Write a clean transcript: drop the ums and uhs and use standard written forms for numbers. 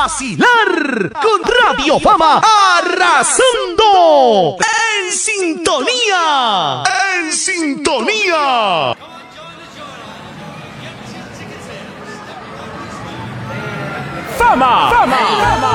vacilar con Radio Fama arrasando en sintonía. En sintonía. Fama.